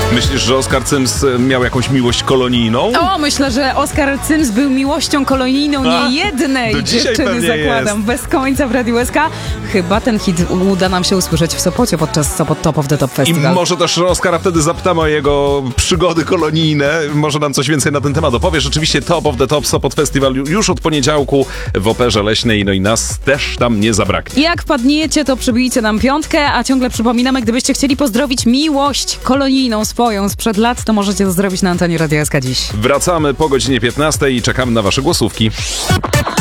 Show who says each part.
Speaker 1: Myślisz, że Oskar Cyms miał jakąś miłość kolonijną?
Speaker 2: O, myślę, że Oskar Cyms był miłością kolonijną niejednej
Speaker 1: do dzisiaj
Speaker 2: dziewczyny,
Speaker 1: pewnie
Speaker 2: zakładam,
Speaker 1: jest.
Speaker 2: bez końca w Radiu SK. Chyba ten hit uda nam się usłyszeć w Sopocie podczas Sopot Top of the Top
Speaker 1: I
Speaker 2: Festival.
Speaker 1: może też Oskara wtedy zapytamy o jego przygody kolonijne. Może nam coś więcej na ten temat opowie. Rzeczywiście Top of the Top Sopot Festival już od poniedziałku w Operze Leśnej. No i nas też tam nie zabraknie.
Speaker 2: Jak wpadniecie, to przybijcie nam 5, a ciągle przypominamy, gdybyście chcieli pozdrowić miłość kolonijną swoją sprzed lat, to możecie to zrobić na antenie Radia SK dziś.
Speaker 1: Wracamy po godzinie 15 i czekamy na wasze głosówki.